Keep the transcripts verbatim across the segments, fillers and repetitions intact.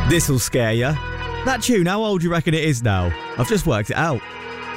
This'll scare you. That tune, how old do you reckon it is now? I've just worked it out.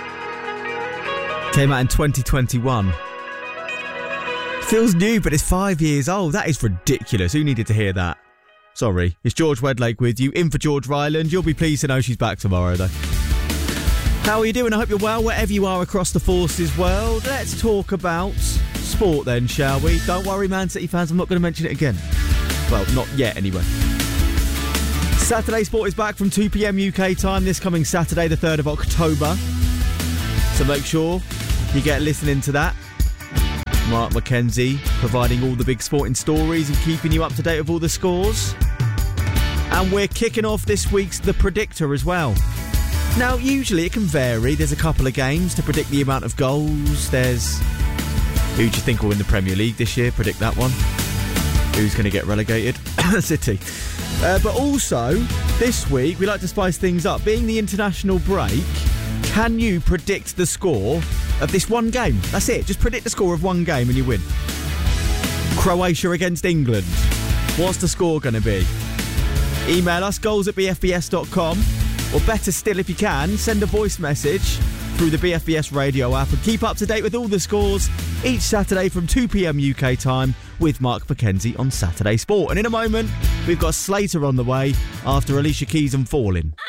Came out in twenty twenty-one. Feels new, but it's five years old. That is ridiculous. Who needed to hear that? Sorry. It's George Wedlake with you, in for George Ryland. You'll be pleased to know she's back tomorrow, though. How are you doing? I hope you're well, wherever you are across the Forces world. Let's talk about sport then, shall we? Don't worry, Man City fans, I'm not going to mention it again. Well, not yet, anyway. Saturday Sport is back from two p.m. U K time this coming Saturday, the third of October. So make sure you get listening to that. Mark McKenzie providing all the big sporting stories and keeping you up to date with all the scores. And we're kicking off this week's The Predictor as well. Now, usually it can vary. There's a couple of games to predict the amount of goals. There's who do you think will win the Premier League this year? Predict that one. Who's going to get relegated? City. Uh, but also, this week, we like to spice things up. Being the international break, can you predict the score of this one game? That's it. Just predict the score of one game and you win. Croatia against England. What's the score going to be? Email us, goals at b f b s dot com. Or better still, if you can, send a voice message through the B F B S radio app and keep up to date with all the scores each Saturday from two p.m. U K time with Mark McKenzie on Saturday Sport. And in a moment, we've got Slater on the way after Alicia Keys and Falling.